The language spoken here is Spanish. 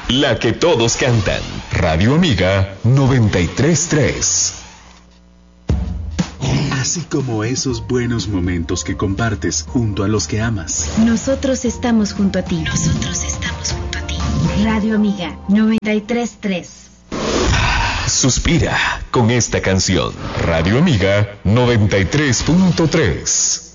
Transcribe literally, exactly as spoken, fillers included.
La que todos cantan. Radio Amiga noventa y tres punto tres. Así como esos buenos momentos que compartes junto a los que amas. Nosotros estamos junto a ti. Nosotros estamos junto a ti. Radio Amiga noventa y tres punto tres. Suspira con esta canción. Radio Amiga noventa y tres punto tres.